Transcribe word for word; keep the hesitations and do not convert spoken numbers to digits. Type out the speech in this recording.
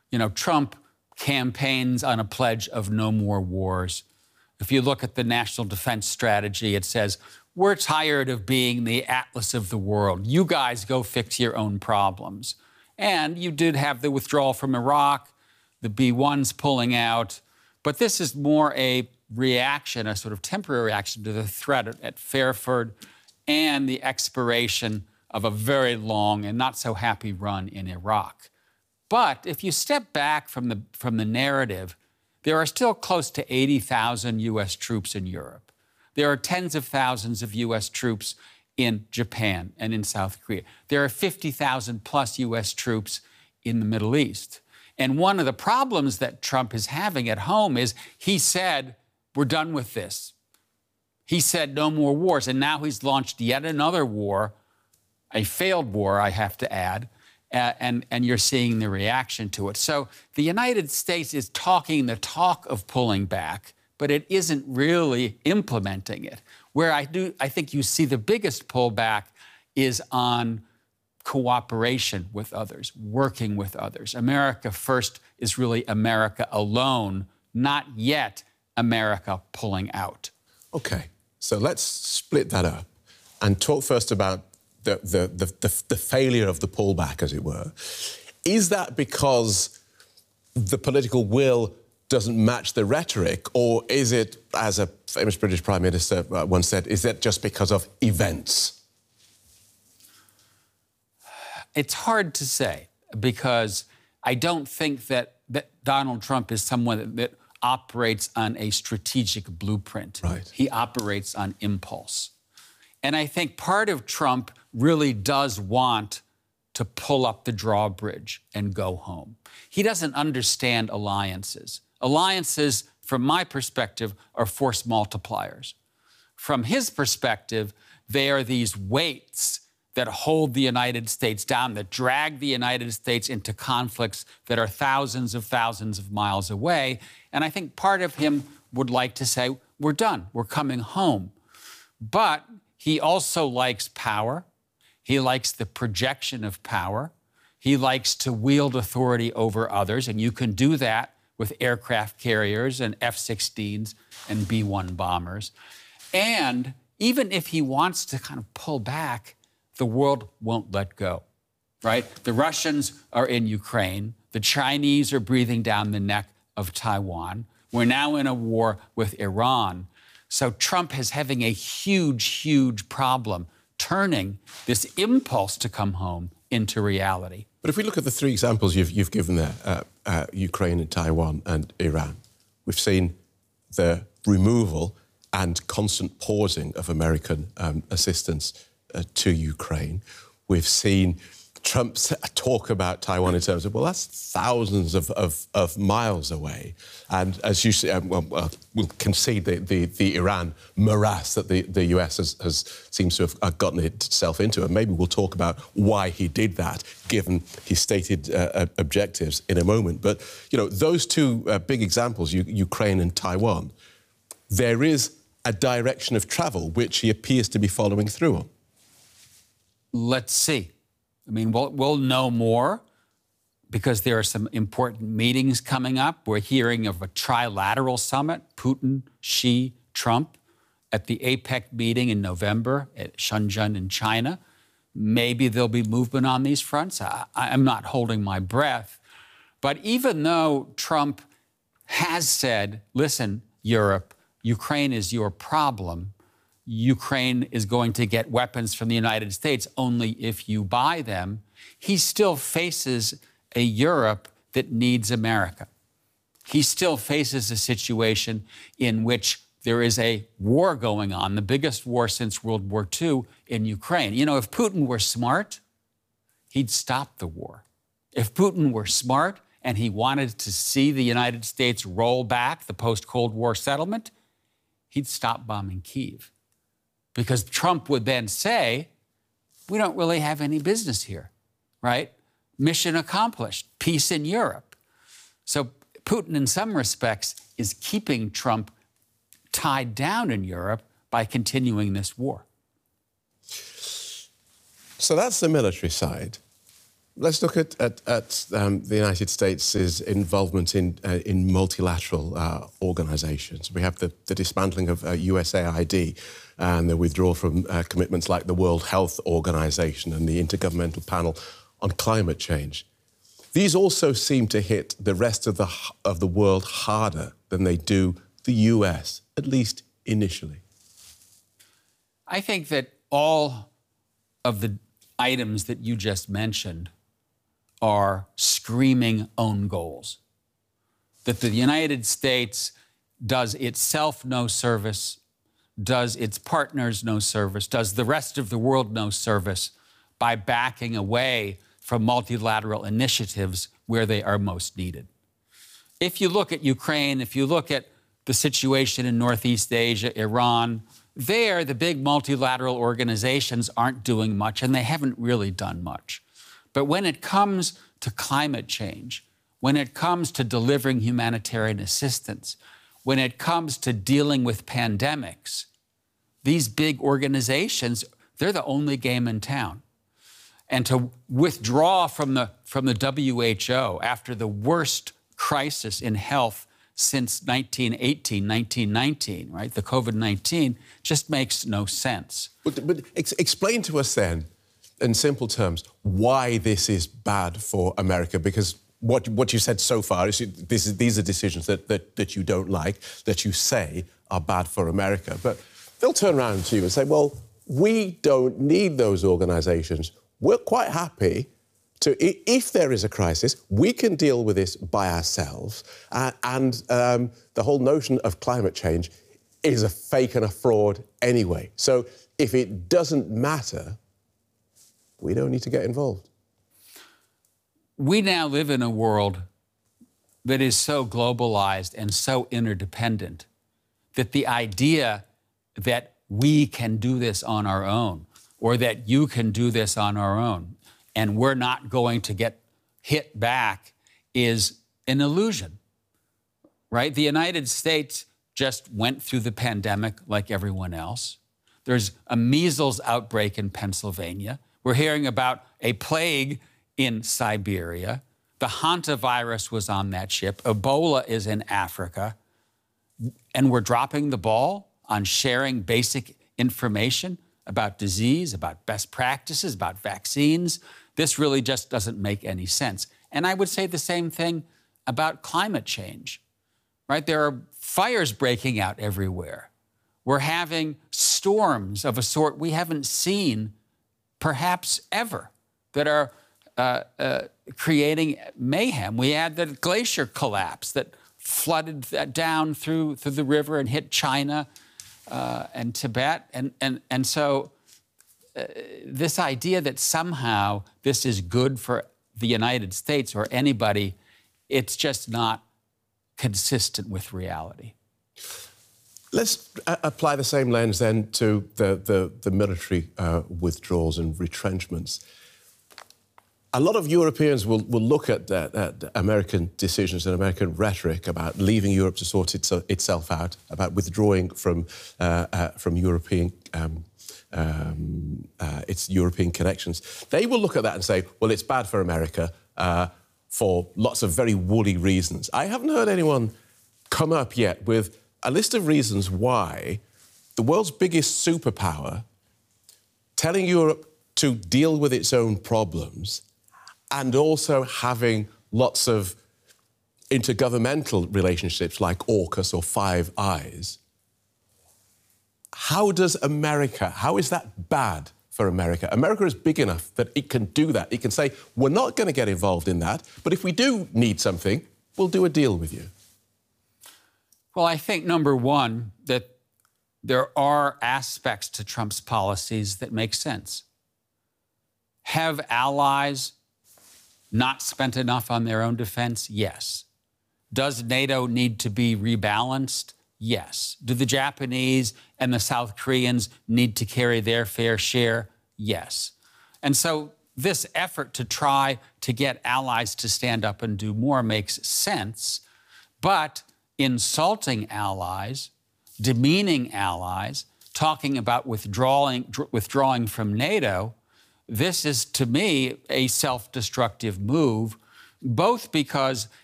You know, Trump campaigns on a pledge of no more wars. If you look at the National Defense Strategy, it says, we're tired of being the Atlas of the world. You guys go fix your own problems. And you did have the withdrawal from Iraq, the B ones pulling out. But this is more a reaction, a sort of temporary reaction to the threat at, at Fairford and the expiration of a very long and not so happy run in Iraq. But if you step back from the, from the narrative, there are still close to eighty thousand U S troops in Europe. There are tens of thousands of U S troops in Japan and in South Korea. There are fifty thousand plus U S troops in the Middle East. And one of the problems that Trump is having at home is he said, we're done with this. He said no more wars. And now he's launched yet another war, a failed war, I have to add. Uh, and, and you're seeing the reaction to it. So the United States is talking the talk of pulling back, but it isn't really implementing it. Where I do, I think you see the biggest pullback is on cooperation with others, working with others. America first is really America alone, not yet America pulling out. Okay, so let's split that up and talk first about The, the, the, the, the failure of the pullback, as it were. Is that because the political will doesn't match the rhetoric, or is it, as a famous British Prime Minister once said, is that just because of events? It's hard to say, because I don't think that, that Donald Trump is someone that, that operates on a strategic blueprint. Right. He operates on impulse. And I think part of Trump really does want to pull up the drawbridge and go home. He doesn't understand alliances. Alliances, from my perspective, are force multipliers. From his perspective, they are these weights that hold the United States down, that drag the United States into conflicts that are thousands of thousands of miles away. And I think part of him would like to say, we're done, we're coming home. But he also likes power. He likes the projection of power. He likes to wield authority over others, and you can do that with aircraft carriers and F sixteens and B one bombers. And even if he wants to kind of pull back, the world won't let go, right? The Russians are in Ukraine. The Chinese are breathing down the neck of Taiwan. We're now in a war with Iran. So Trump is having a huge, huge problem turning this impulse to come home into reality. But if we look at the three examples you've, you've given there, uh, uh, Ukraine and Taiwan and Iran, we've seen the removal and constant pausing of American um, assistance uh, to Ukraine. We've seen Trump talk about Taiwan in terms of, well, that's thousands of, of, of miles away. And as you say, um, well, well, we'll concede the, the, the Iran morass that the, the U S has, has seems to have gotten itself into. And maybe we'll talk about why he did that, given his stated uh, objectives in a moment. But, you know, those two uh, big examples, U Ukraine and Taiwan, there is a direction of travel which he appears to be following through on. Let's see. I mean, we'll, we'll know more because there are some important meetings coming up. We're hearing of a trilateral summit, Putin, Xi, Trump, at the APEC meeting in November at Shenzhen in China. Maybe there'll be movement on these fronts. I, I'm not holding my breath. But even though Trump has said, listen, Europe, Ukraine is your problem, Ukraine is going to get weapons from the United States only if you buy them, he still faces a Europe that needs America. He still faces a situation in which there is a war going on, the biggest war since World War Two in Ukraine. You know, if Putin were smart, he'd stop the war. If Putin were smart and he wanted to see the United States roll back the post-Cold War settlement, he'd stop bombing Kyiv. Because Trump would then say, we don't really have any business here, right? Mission accomplished, peace in Europe. So Putin, in some respects, is keeping Trump tied down in Europe by continuing this war. So that's the military side. Let's look at, at, at um, the United States' involvement in, uh, in multilateral uh, organisations. We have the, the dismantling of uh, U S A I D and the withdrawal from uh, commitments like the World Health Organization and the Intergovernmental Panel on Climate Change. These also seem to hit the rest of the, of the world harder than they do the U S, at least initially. I think that all of the items that you just mentioned are screaming own goals. That the United States does itself no service, does its partners no service, does the rest of the world no service by backing away from multilateral initiatives where they are most needed. If you look at Ukraine, if you look at the situation in Northeast Asia, Iran, there the big multilateral organizations aren't doing much, and they haven't really done much. But when it comes to climate change, when it comes to delivering humanitarian assistance, when it comes to dealing with pandemics, these big organizations, they're the only game in town. And to withdraw from the, from the W H O after the worst crisis in health since nineteen eighteen, nineteen nineteen, right, the COVID nineteen, just makes no sense. But, but ex explain to us then, in simple terms, why this is bad for America, because what, what you said so far is this is, these are decisions that, that, that you don't like, that you say are bad for America. But they'll turn around to you and say, well, we don't need those organisations. We're quite happy to, if there is a crisis, we can deal with this by ourselves. Uh, and um, the whole notion of climate change is a fake and a fraud anyway. So if it doesn't matter, we don't need to get involved. We now live in a world that is so globalized and so interdependent that the idea that we can do this on our own, or that you can do this on our own, and we're not going to get hit back, is an illusion, right? The United States just went through the pandemic like everyone else. There's a measles outbreak in Pennsylvania. We're hearing about a plague in Siberia. The hantavirus was on that ship. Ebola is in Africa. And we're dropping the ball on sharing basic information about disease, about best practices, about vaccines. This really just doesn't make any sense. And I would say the same thing about climate change, right? There are fires breaking out everywhere. We're having storms of a sort we haven't seen perhaps ever that are uh, uh, creating mayhem. We had the glacier collapse that flooded that down through, through the river and hit China uh, and Tibet. And, and, and so uh, this idea that somehow this is good for the United States or anybody, it's just not consistent with reality. Let's uh, apply the same lens then to the, the, the military uh, withdrawals and retrenchments. A lot of Europeans will, will look at uh, uh, American decisions and American rhetoric about leaving Europe to sort its, uh, itself out, about withdrawing from, uh, uh, from European, um, um, uh, its European connections. They will look at that and say, well, it's bad for America uh, for lots of very woolly reasons. I haven't heard anyone come up yet with a list of reasons why the world's biggest superpower, telling Europe to deal with its own problems and also having lots of intergovernmental relationships like AUKUS or Five Eyes, how does America, how is that bad for America? America is big enough that it can do that. It can say, we're not going to get involved in that, but if we do need something, we'll do a deal with you. Well, I think, number one, that there are aspects to Trump's policies that make sense. Have allies not spent enough on their own defense? Yes. Does NATO need to be rebalanced? Yes. Do the Japanese and the South Koreans need to carry their fair share? Yes. And so this effort to try to get allies to stand up and do more makes sense, but insulting allies, demeaning allies, talking about withdrawing, withdrawing from NATO, this is, to me, a self-destructive move, both because